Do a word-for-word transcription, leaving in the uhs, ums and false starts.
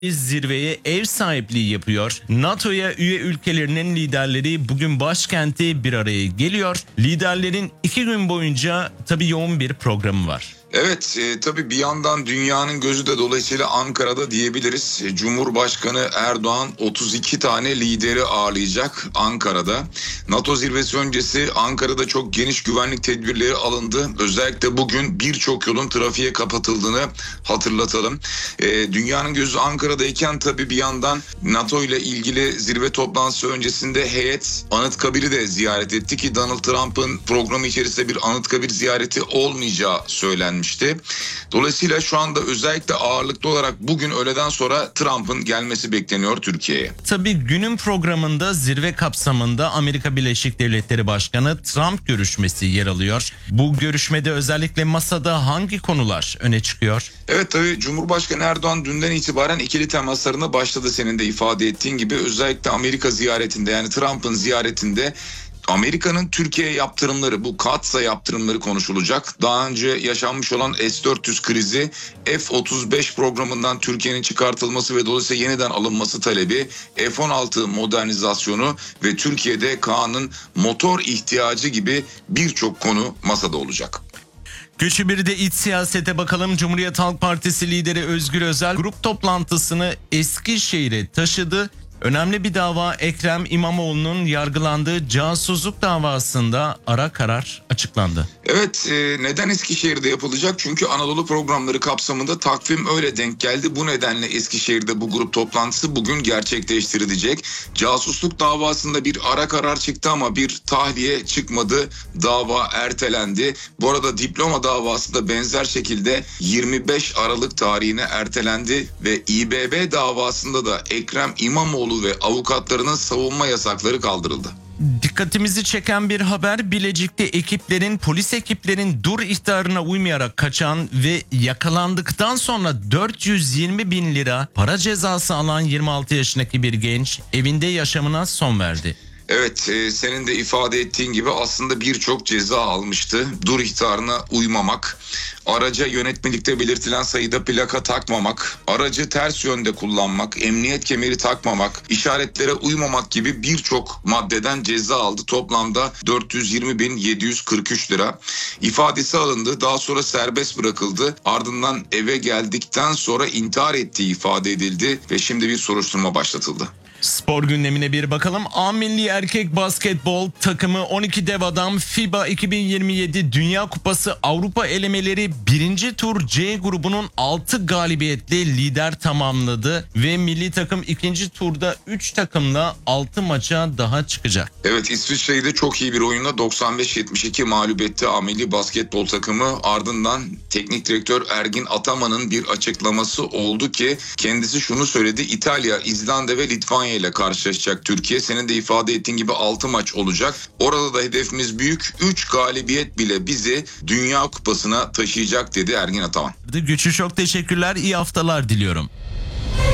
Zirveye ev sahipliği yapıyor. NATO'ya üye ülkelerinin liderleri bugün başkenti bir araya geliyor. Liderlerin iki gün boyunca tabii yoğun bir programı var. Evet e, tabii bir yandan dünyanın gözü de dolayısıyla Ankara'da diyebiliriz. E, Cumhurbaşkanı Erdoğan otuz iki tane lideri ağırlayacak Ankara'da. NATO zirvesi öncesi Ankara'da çok geniş güvenlik tedbirleri alındı. Özellikle bugün birçok yolun trafiğe kapatıldığını hatırlatalım. E, dünyanın gözü Ankara'dayken tabii bir yandan NATO ile ilgili zirve toplantısı öncesinde heyet Anıtkabir'i de ziyaret etti ki Donald Trump'ın programı içerisinde bir Anıtkabir ziyareti olmayacağı söylendi. Dolayısıyla şu anda özellikle ağırlıklı olarak bugün öğleden sonra Trump'ın gelmesi bekleniyor Türkiye'ye. Tabii günün programında zirve kapsamında Amerika Birleşik Devletleri Başkanı Trump görüşmesi yer alıyor. Bu görüşmede özellikle masada hangi konular öne çıkıyor? Evet tabii Cumhurbaşkanı Erdoğan dünden itibaren ikili temaslarına başladı, senin de ifade ettiğin gibi. Özellikle Amerika ziyaretinde, yani Trump'ın ziyaretinde Amerika'nın Türkiye'ye yaptırımları, bu Katsa yaptırımları konuşulacak. Daha önce yaşanmış olan S dört yüz krizi, F otuz beş programından Türkiye'nin çıkartılması ve dolayısıyla yeniden alınması talebi, F on altı modernizasyonu ve Türkiye'de K'nın motor ihtiyacı gibi birçok konu masada olacak. Köşe birde iç siyasete bakalım. Cumhuriyet Halk Partisi lideri Özgür Özel grup toplantısını Eskişehir'e taşıdı. Önemli bir dava, Ekrem İmamoğlu'nun yargılandığı casusluk davasında ara karar açıklandı. Evet, e, neden Eskişehir'de yapılacak? Çünkü Anadolu programları kapsamında takvim öyle denk geldi. Bu nedenle Eskişehir'de bu grup toplantısı bugün gerçekleştirilecek. Casusluk davasında bir ara karar çıktı ama bir tahliye çıkmadı. Dava ertelendi. Bu arada diploma davası da benzer şekilde yirmi beş Aralık tarihine ertelendi ve İBB davasında da Ekrem İmamoğlu ve avukatlarının savunma yasakları kaldırıldı. Dikkatimizi çeken bir haber, Bilecik'te ekiplerin, polis ekiplerin dur ihtarına uymayarak kaçan ve yakalandıktan sonra dört yüz yirmi bin lira para cezası alan yirmi altı yaşındaki bir genç evinde yaşamına son verdi. Evet, e, senin de ifade ettiğin gibi aslında birçok ceza almıştı. Dur ihtarına uymamak, araca yönetmelikte belirtilen sayıda plaka takmamak, aracı ters yönde kullanmak, emniyet kemeri takmamak, işaretlere uymamak gibi birçok maddeden ceza aldı. Toplamda dört yüz yirmi bin yedi yüz kırk üç lira. İfadesi alındı, daha sonra serbest bırakıldı. Ardından eve geldikten sonra intihar ettiği ifade edildi ve şimdi bir soruşturma başlatıldı. Spor gündemine bir bakalım. A Milli Erkek Basketbol takımı on iki dev adam FIBA iki bin yirmi yedi Dünya Kupası Avrupa elemeleri birinci tur C grubunun altı galibiyetle lider tamamladı ve milli takım ikinci turda üç takımla altı maça daha çıkacak. Evet, İsviçre'yi de çok iyi bir oyunla doksan beş yetmiş iki mağlup etti A Milli Basketbol takımı. Ardından teknik direktör Ergin Ataman'ın bir açıklaması oldu ki kendisi şunu söyledi: İtalya, İzlanda ve Litvanya ile karşılaşacak Türkiye. Senin de ifade ettiğin gibi altı maç olacak. Orada da hedefimiz büyük. üç galibiyet bile bizi Dünya Kupası'na taşıyacak dedi Ergin Ataman. Güçlü, çok teşekkürler. İyi haftalar diliyorum.